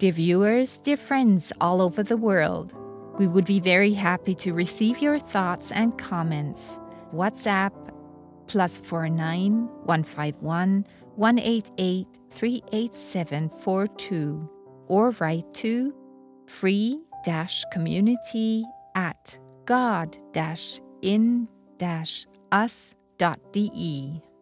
Dear viewers, dear friends all over the world, we would be very happy to receive your thoughts and comments. WhatsApp +49 151 188 38742 or write to free-community@god-in-us.de.